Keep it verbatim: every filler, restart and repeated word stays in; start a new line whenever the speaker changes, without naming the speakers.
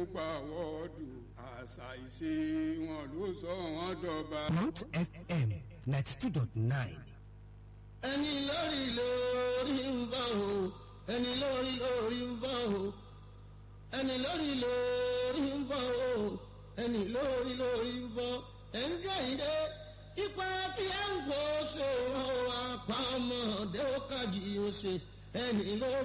mú pàwọ́dù àṣà ìṣe wọn ló sọ wọn dọba.
Mount F M ninety two dot nine.
ẹni lórí lórí ń bọ̀ o ẹni lórí lórí ń bọ̀ o ẹni lórí lórí ń bọ̀ o ẹni lórí lórí ń bọ̀ ẹ̀ ń kẹ́hìndé ipa tí ẹ̀ ń kó ṣòro àpamọ́dé ó kàjì ó ṣe ẹni lórí.